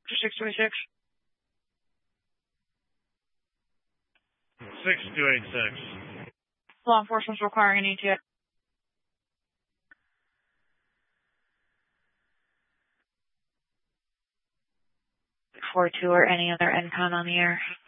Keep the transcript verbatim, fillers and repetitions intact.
six twenty-six. six two eight six. Law enforcement's requiring an E T A. four two or any other N CON on the air.